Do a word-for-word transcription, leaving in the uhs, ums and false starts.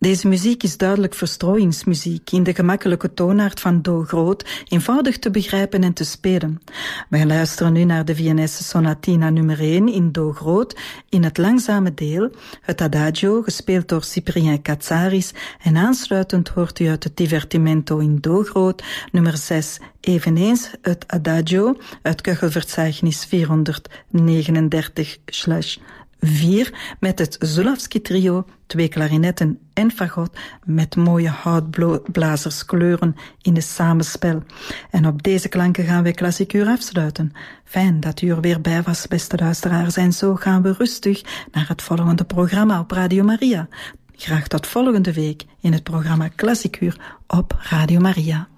Deze muziek is duidelijk verstrooiingsmuziek in de gemakkelijke toonaard van do groot, eenvoudig te begrijpen en te spelen. Wij luisteren nu naar de Viennese sonatina nummer één in do groot, in het langzame deel, het adagio, gespeeld door Cyprien Katsaris, en aansluitend hoort u uit het divertimento in do groot, nummer zes, eveneens het adagio, uit Köchelverzeichnis vierhonderdnegenendertig vier, met het Zulawski trio, twee klarinetten en fagot, met mooie houtblazerskleuren in het samenspel. En op deze klanken gaan wij Klassiek Uur afsluiten. Fijn dat u er weer bij was, beste luisteraars, en zo gaan we rustig naar het volgende programma op Radio Maria. Graag tot volgende week in het programma Klassiek Uur op Radio Maria.